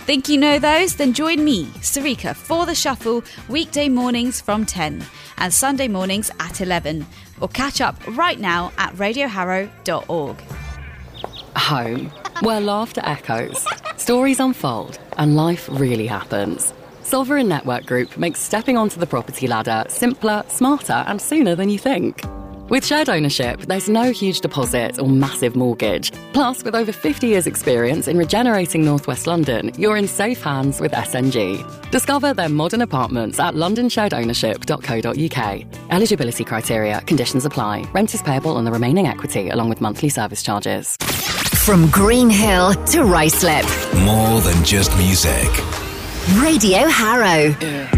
Think you know those? Then join me, Sarika, for The Shuffle, weekday mornings from 10 and Sunday mornings at 11. Or catch up right now at radioharrow.org. Home, where laughter echoes, stories unfold, and life really happens. Sovereign Network Group makes stepping onto the property ladder simpler, smarter, and sooner than you think. With shared ownership, there's no huge deposit or massive mortgage. Plus, with over 50 years' experience in regenerating North West London, you're in safe hands with SNG. Discover their modern apartments at londonsharedownership.co.uk. Eligibility criteria, conditions apply. Rent is payable on the remaining equity along with monthly service charges. From Green Hill to Ruislip. More than just music. Radio Harrow.